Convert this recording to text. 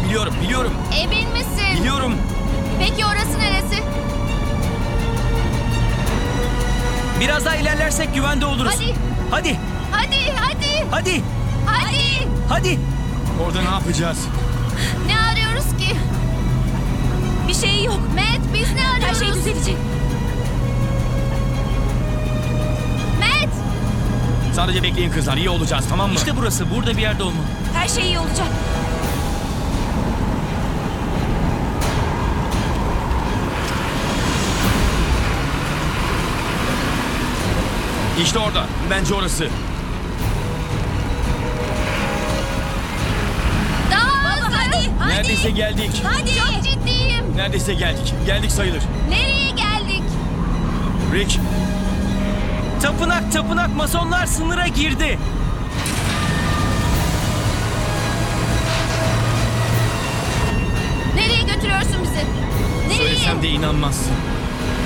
Biliyorum. Emin misin? Biliyorum. Peki orası neresi? Biraz daha ilerlersek güvende oluruz. Hadi. Hadi. Hadi. Hadi. Orada ne yapacağız? Ne arıyoruz ki? Bir şey yok. Matt, biz ne arıyoruz? Her şey düzelecek. Matt! Sadece bekleyin kızlar, iyi olacağız, tamam mı? İşte burası. Burada bir yerde olmalı. Her şey iyi olacak. İşte orada. Bence orası. Daha hızlı. Hadi. Neredeyse geldik. Hadi. Çok ciddiyim. Neredeyse geldik. Geldik sayılır. Nereye geldik? Rick, Tapınak. Masonlar sınıra girdi. Nereye götürüyorsun bizi? Nereye? söylesem de inanmazsın.